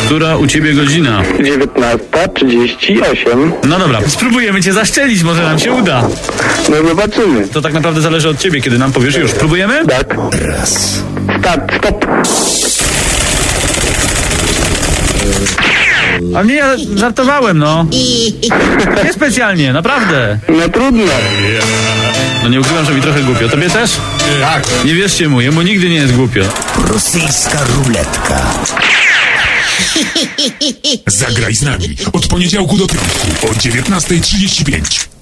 Która u ciebie godzina? 19:38. No dobra, spróbujemy cię zaszczelić, może nam się uda. No zobaczymy. To tak naprawdę zależy od ciebie, kiedy nam powiesz. Już, próbujemy? Tak. Raz. Start, stop. A nie, ja żartowałem, no. Nie specjalnie, naprawdę. No trudno. No nie ukrywam, że mi trochę głupio. Tobie też? Tak. Nie wierzcie mu, jemu nigdy nie jest głupio. Rosyjska ruletka. Zagraj z nami od poniedziałku do piątku o 19:35.